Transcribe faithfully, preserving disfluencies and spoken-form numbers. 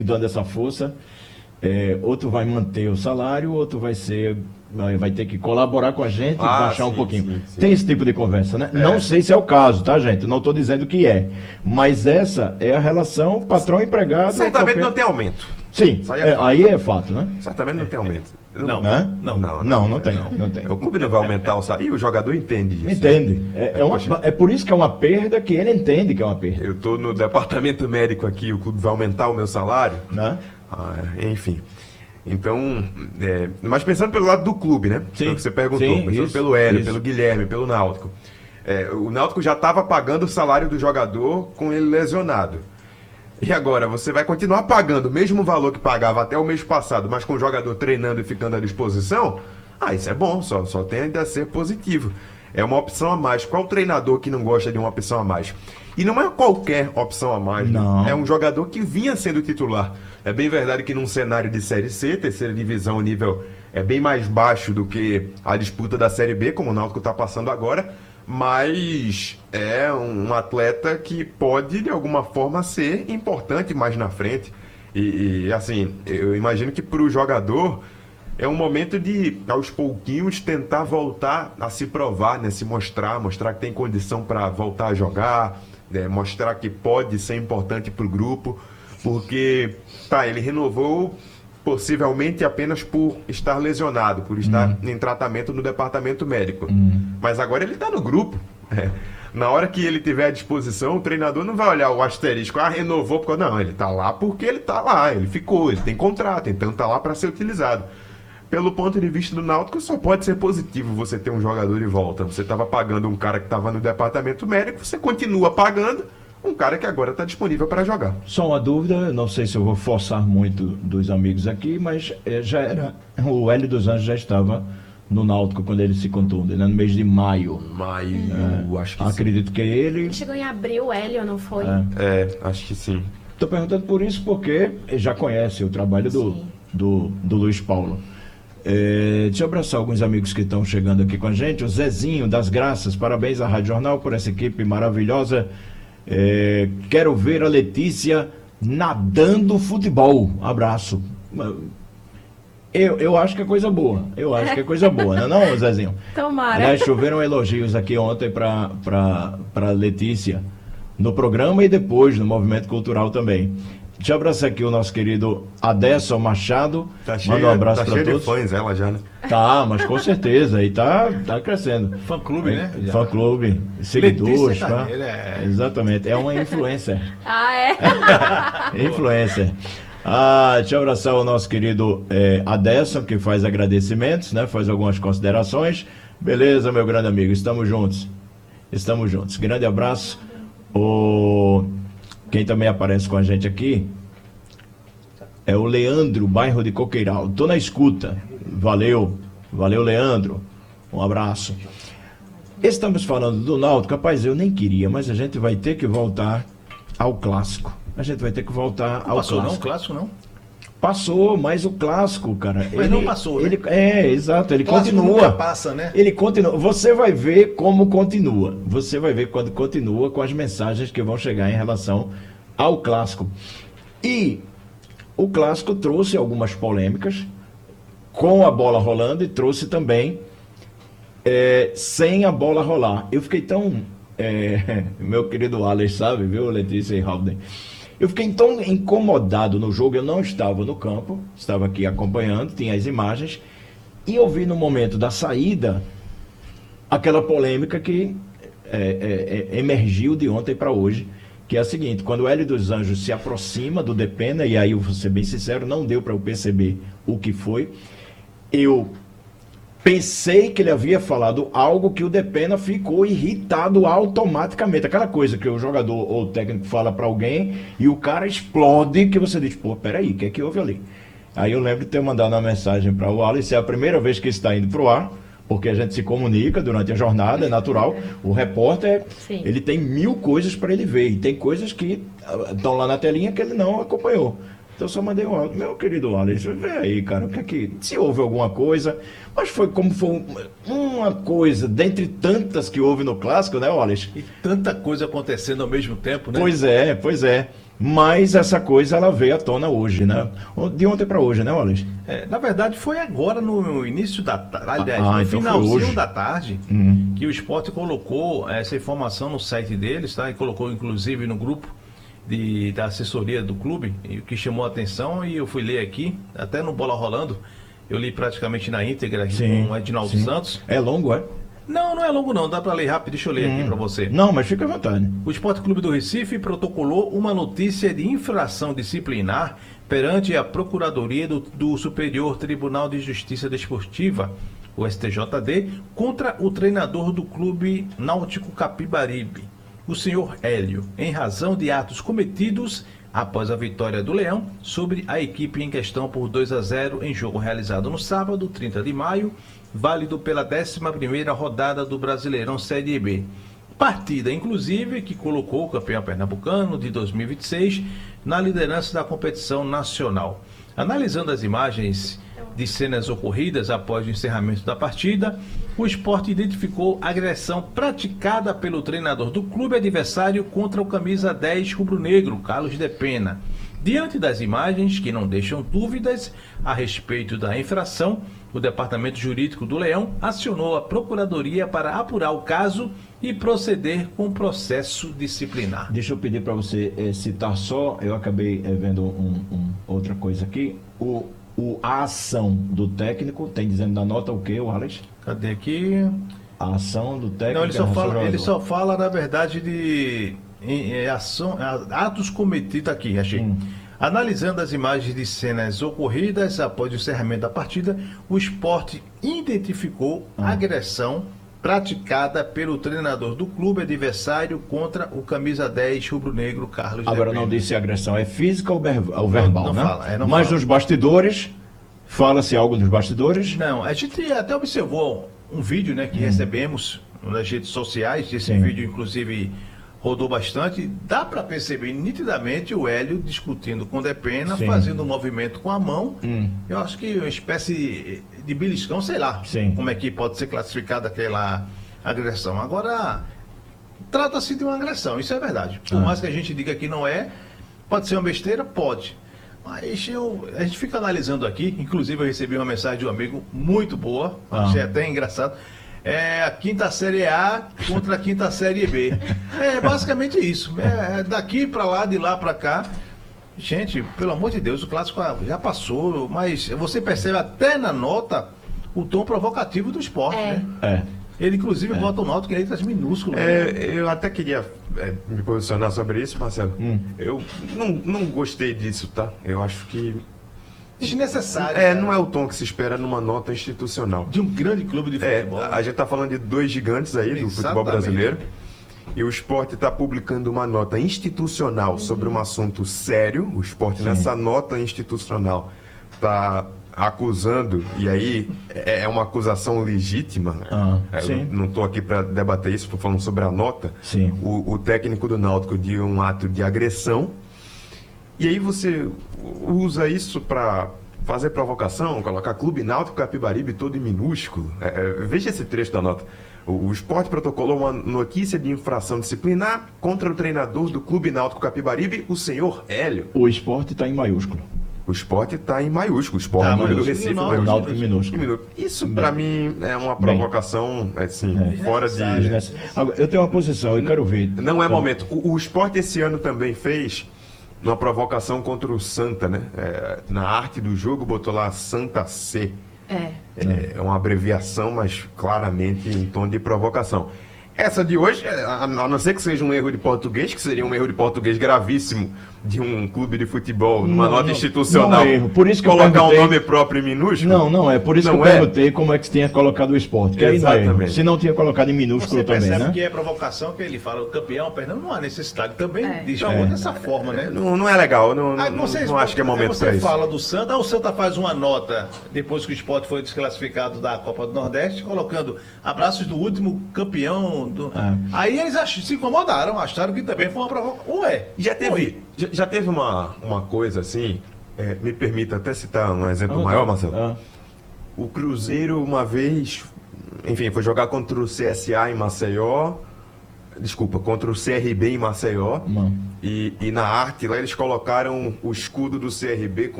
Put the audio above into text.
dando essa força, é, outro vai manter o salário, outro vai ser, vai, vai ter que colaborar com a gente e Ah, baixar um sim, pouquinho. sim, sim. Tem esse tipo de conversa, né? É. Não sei se é o caso, tá, gente? Não estou dizendo que é. Mas essa é a relação patrão-empregado. Certamente qualquer- não tem aumento. Sim, Isso aí é é, fato. aí é fato, né? Certamente não tem aumento. Não, Né? não, Não, Não, não tem, não tem. O clube não vai aumentar o salário. E o jogador entende isso. Entende? É, é, uma- é por isso que é uma perda que ele entende que é uma perda. Eu estou no departamento médico aqui, o clube vai aumentar o meu salário. Né? Ah, enfim. Então, é, mas pensando pelo lado do clube, né? Sim. Foi o que você perguntou. Sim, pensando isso, pelo Hélio, isso. pelo Guilherme, pelo Náutico. É, o Náutico já estava pagando o salário do jogador com ele lesionado. E agora, você vai continuar pagando o mesmo valor que pagava até o mês passado, mas com o jogador treinando e ficando à disposição? Ah, isso é bom, só, só tende a ser positivo. É uma opção a mais. Qual treinador que não gosta de uma opção a mais? E não é qualquer opção a mais, né? Não. É um jogador que vinha sendo titular. É bem verdade que num cenário de Série C, terceira divisão, o nível é bem mais baixo do que a disputa da Série B, como o Náutico está passando agora, mas é um atleta que pode, de alguma forma, ser importante mais na frente. E, e, assim, eu imagino que para o jogador é um momento de, aos pouquinhos, tentar voltar a se provar, né? Se mostrar, mostrar que tem condição para voltar a jogar, né? Mostrar que pode ser importante para o grupo, porque, tá, ele renovou possivelmente apenas por estar lesionado, por estar em tratamento no departamento médico. Mas agora ele está no grupo. É. Na hora que ele tiver à disposição, o treinador não vai olhar o asterisco, ah, renovou, porque... não, ele está lá porque ele está lá, ele ficou, ele tem contrato, então está lá para ser utilizado. Pelo ponto de vista do Náutico, só pode ser positivo você ter um jogador de volta. Você estava pagando um cara que estava no departamento médico, você continua pagando um cara que agora está disponível para jogar. Só uma dúvida, não sei se eu vou forçar muito dos amigos aqui, mas eh, já era. O Hélio dos Anjos já estava no Náutico quando ele se contunde, né? No mês de maio. Maio, acho que Acredito que ele. Ele chegou em abril, o Hélio, não foi? É. sim. É, acho que sim. Estou perguntando por isso porque já conhece o trabalho do, Sim. do, do Luiz Paulo. É, deixa eu abraçar alguns amigos que estão chegando aqui com a gente. O Zezinho das Graças, parabéns à Rádio Jornal por essa equipe maravilhosa. É, quero ver a Letícia nadando futebol. Abraço. Eu, eu acho que é coisa boa. Eu acho que é coisa boa, não é não, Zezinho? Tomara. Aliás, choveram elogios aqui ontem para para Letícia no programa e depois no Movimento Cultural também. Deixa eu abraçar aqui o nosso querido Adesso Machado. Tá cheio, Manda um abraço tá para cheio de todos. fãs ela já, né? Tá, mas com certeza. E tá, tá crescendo. Fã clube, né? Fã clube, seguidores, Letícia tá? Carneiro, é. Exatamente. É uma influencer. Ah, é? Influencer. Ah, deixa eu abraçar o nosso querido é, Adesso, que faz agradecimentos, né? Faz algumas considerações. Beleza, meu grande amigo, estamos juntos. Estamos juntos. Grande abraço. O... Quem também aparece com a gente aqui é o Leandro, bairro de Coqueiral. Tô na escuta. Valeu. Valeu, Leandro. Um abraço. Estamos falando do Náutico. Rapaz, eu nem queria, mas a gente vai ter que voltar ao clássico. A gente vai ter que voltar ao Passou não, clássico. clássico não. Passou, mas o clássico, cara. Mas não passou, né? ele, É, exato, ele Clássico continua. nunca passa, né? Ele continua. Você vai ver como continua. Você vai ver quando continua com as mensagens que vão chegar em relação ao clássico. E o clássico trouxe algumas polêmicas com a bola rolando e trouxe também é, sem a bola rolar. Eu fiquei tão... é, meu querido Alex sabe, viu, Letícia e Halden? Eu fiquei tão incomodado no jogo, eu não estava no campo, estava aqui acompanhando, tinha as imagens, e eu vi no momento da saída aquela polêmica que é, é, é, emergiu de ontem para hoje, que é a seguinte: quando o Hélio dos Anjos se aproxima do Depena, e aí eu vou ser bem sincero, não deu para eu perceber o que foi, eu pensei que ele havia falado algo que o Depena ficou irritado automaticamente. Aquela coisa que o jogador ou o técnico fala para alguém e o cara explode, que você diz, pô, peraí, o que é que houve ali? Aí eu lembro de ter mandado uma mensagem para o Alice, é a primeira vez que está indo para o ar, porque a gente se comunica durante a jornada, é natural. O repórter, Sim. ele tem mil coisas para ele ver, e tem coisas que estão lá na telinha que ele não acompanhou. Então eu só mandei um áudio, meu querido Alisson, vê aí, cara, o que é que, se houve alguma coisa, mas foi como foi uma coisa, dentre tantas que houve no clássico, né, Alisson? E tanta coisa acontecendo ao mesmo tempo, né? Pois é, pois é. Mas essa coisa ela veio à tona hoje, né? De ontem para hoje, né, Wallace? É, na verdade, foi agora no início da tarde, aliás, Ah, no então foi finalzinho hoje. da tarde, Hum. que o Sport colocou essa informação no site deles, tá? E colocou inclusive no grupo de, da assessoria do clube, e o que chamou a atenção, e eu fui ler aqui, até no Bola Rolando, eu li praticamente na íntegra aqui Sim, com o Edinaldo sim. Santos. É longo, é? Não, não é longo não, dá para ler rápido, deixa eu ler aqui para você. Não, mas fica à vontade. O Esporte Clube do Recife protocolou uma notícia de infração disciplinar perante a Procuradoria do, do Superior Tribunal de Justiça Desportiva, o S T J D, contra o treinador do Clube Náutico Capibaribe, o senhor Hélio, em razão de atos cometidos após a vitória do Leão sobre a equipe em questão por dois a zero em jogo realizado no sábado, trinta de maio, válido pela décima primeira rodada do Brasileirão Série B. Partida, inclusive, que colocou o campeão pernambucano de dois mil e vinte e seis na liderança da competição nacional. Analisando as imagens de cenas ocorridas após o encerramento da partida, o Sport identificou agressão praticada pelo treinador do clube adversário contra o camisa dez rubro-negro, Carlos de Pena. Diante das imagens, que não deixam dúvidas a respeito da infração, o Departamento Jurídico do Leão acionou a Procuradoria para apurar o caso e proceder com o processo disciplinar. Deixa eu pedir para você eh, citar só, eu acabei eh, vendo um, um- outra coisa aqui, o, o, a ação do técnico, tem dizendo na nota o quê, o Alex? Cadê aqui? A ação do técnico... Não, ele em só, relação ao fala, ele jogador. só fala, na verdade, de em, em ação, atos cometidos aqui, achei. Hum. Analisando as imagens de cenas ocorridas após o encerramento da partida, o Sport identificou Hum. agressão praticada pelo treinador do clube adversário contra o camisa dez rubro-negro Carlos Agora de não Pena. disse agressão, é física ou, ver- ou verbal, não né? fala, é, não Mas fala. nos bastidores, fala-se algo dos bastidores? Não, a gente até observou um vídeo, né, que recebemos nas redes sociais, esse Hum. Sim. vídeo inclusive rodou bastante, dá para perceber nitidamente o Hélio discutindo com o Depena, Sim. fazendo um movimento com a mão, Hum. eu acho que uma espécie de beliscão, sei lá, Sim. como é que pode ser classificada aquela agressão. Agora, trata-se de uma agressão, isso é verdade. Por Ah. mais que a gente diga que não é, pode ser uma besteira, pode. Mas eu, a gente fica analisando aqui, inclusive eu recebi uma mensagem de um amigo muito boa, Ah. achei até engraçado. É a quinta série A contra a quinta série B. É basicamente isso. É daqui para lá, de lá para cá. Gente, pelo amor de Deus, o clássico já passou, mas você percebe até na nota o tom provocativo do esporte, É. né? É. Ele inclusive bota o nota em letras minúsculas. né? É, eu até queria é, me posicionar sobre isso, Marcelo. Hum. Eu não, não gostei disso, tá? Eu acho que. Desnecessário. É, cara. não é o tom que se espera numa nota institucional. De um grande clube de É, futebol. a gente tá falando de dois gigantes aí do futebol Exatamente. brasileiro. E o esporte está publicando uma nota institucional sobre um assunto sério. O esporte, nessa nota institucional, está acusando, e aí é uma acusação legítima. Ah, É, eu sim. não estou aqui para debater isso, estou falando sobre a nota. Sim. O, o técnico do Náutico de um ato de agressão. E aí você usa isso para fazer provocação, colocar Clube Náutico Capibaribe todo em minúsculo. É, é, veja esse trecho da nota. O, o esporte protocolou uma notícia de infração disciplinar contra o treinador do Clube Náutico Capibaribe, o senhor Hélio. O esporte está em maiúsculo. O esporte está em maiúsculo. O esporte Tá, do maiúsculo, Recife, e o maiúsculo. Náutico em minúsculo. Em minúsculo. Isso, Bem. para mim, é uma Bem. provocação, assim, É. fora de... Agora, eu tenho uma posição, eu quero ver. Não é Então, momento. O, o esporte esse ano também fez uma provocação contra o Santa, né? É, na arte do jogo botou lá Santa C. É. É, é uma abreviação, mas claramente em tom de provocação. Essa de hoje, é, a, a não ser que seja um erro de português, que seria um erro de português gravíssimo de um clube de futebol, numa Não, nota não, institucional, não é erro. Por isso que eu colocar um perguntei- nome próprio em minúsculo. Não, não é. Por isso Não que eu é? perguntei como é que você tinha colocado o esporte. Que aí não é erro. Exatamente. Se não tinha colocado em minúsculo Você também, percebe né? que é provocação, que ele fala, o campeão, perdão, não há necessidade. Também É. diz É. dessa forma, né? Não, não é legal, não, Ah, não, vocês- não acho que é momento você para isso. fala do Santa, ah, o Santa faz uma nota depois que o esporte foi desclassificado da Copa do Nordeste, colocando abraços do último campeão. Do... Ah. Aí eles ach- se incomodaram, acharam que também foi uma provocação. Ué, Já ué. teve, já, já teve uma, uma coisa assim, é, me permita até citar um exemplo Ah, maior, Marcelo. ah, O Cruzeiro uma vez, enfim, foi jogar contra o C S A em Maceió Desculpa, contra o C R B em Maceió. Não. E, e na arte lá eles colocaram o escudo do C R B com